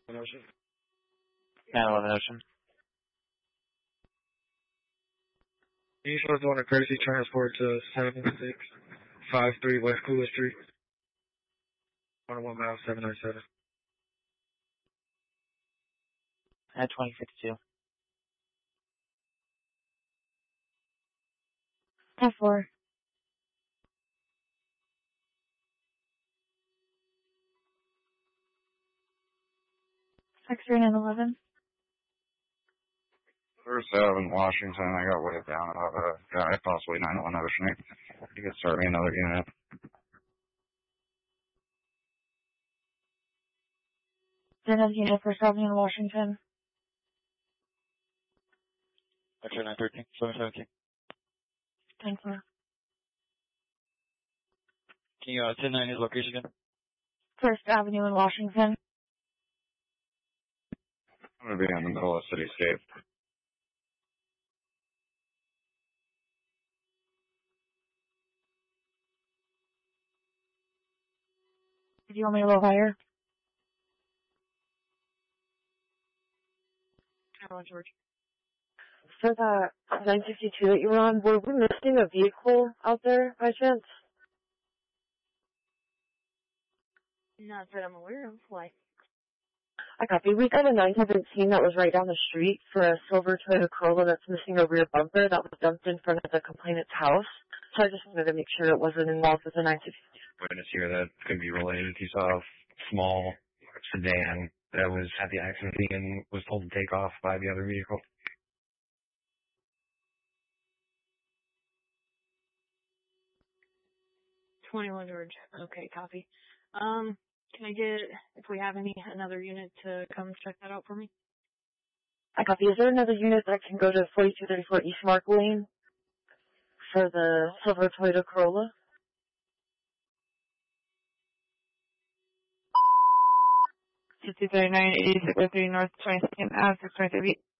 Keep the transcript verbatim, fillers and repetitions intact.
Ocean. nine eleven Ocean. Can you show us on a courtesy transport to seven six five three West Cooler Street? one oh one mile seven nine seven. At twenty fifty-two. F four. X three nine eleven. First Avenue, Washington, I got waved down about a guy, possibly nine one Ocean. You could start me another unit. Another unit for First Avenue in Washington. X nine thirteen, seven seventeen. Thank you. Can you uh, ten nine his location again? First Avenue in Washington. I'm going to be in the middle of Cityscape. Do you want me a little higher? Hello, George. For the nine fifty-two that you were on, were we missing a vehicle out there by chance? Not that I'm aware of. Why? I copy. We got a nine seventeen that was right down the street for a silver Toyota Corolla that's missing a rear bumper that was dumped in front of the complainant's house. So I just wanted to make sure it wasn't involved with the nine fifty-two. Witness here that could be related. He saw a small sedan that was at the accident scene and was told to take off by the other vehicle. twenty-one George. Okay, copy. Um, can I get, if we have any, another unit to come check that out for me? I copy. Is there another unit that can go to forty-two thirty-four East Mark Lane for the silver Toyota Corolla? fifty thirty-nine, eighty-six, North twenty-second Ave, six twenty-three.